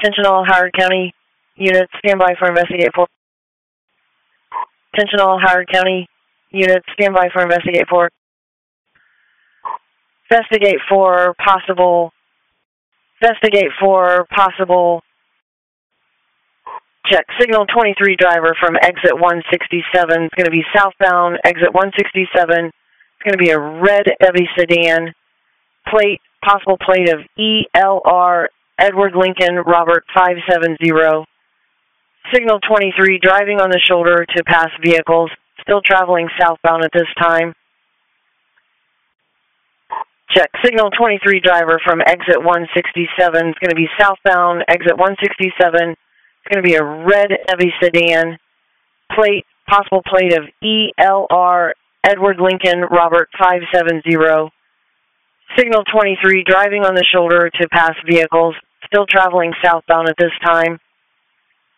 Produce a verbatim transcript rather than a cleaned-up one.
Attention all Howard County units, stand by for investigate for. Attention all Howard County units, stand by for investigate for. Investigate for possible, investigate for possible, check. Signal twenty-three driver from exit one sixty-seven. It's going to be southbound, exit one sixty-seven. It's going to be a red Chevy sedan. Plate, possible plate of E L R Edward Lincoln Robert five seven zero. Signal twenty-three driving on the shoulder to pass vehicles. Still traveling southbound at this time. Check. Signal twenty-three driver from exit one sixty-seven. It's going to be southbound, exit one sixty-seven. It's going to be a red Chevy sedan. Plate, possible plate of E L R Edward Lincoln Robert five seven zero. Signal twenty-three driving on the shoulder to pass vehicles. Still traveling southbound at this time.